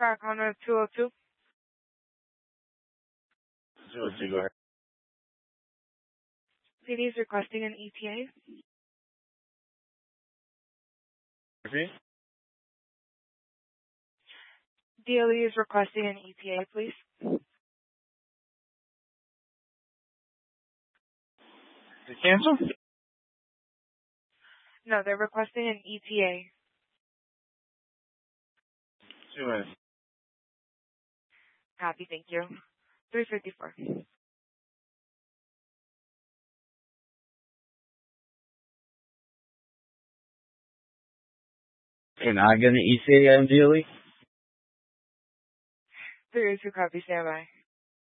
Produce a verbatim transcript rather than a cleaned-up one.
Track on a two oh two. two oh two, go ahead. P D is requesting an E T A. Repeat? D L E is requesting an E T A, please. To cancel? No, they're requesting an E T A. Two minutes. Copy, thank you. three fifty-four. You're not going to E C A on D L E? three oh two, copy, stand by.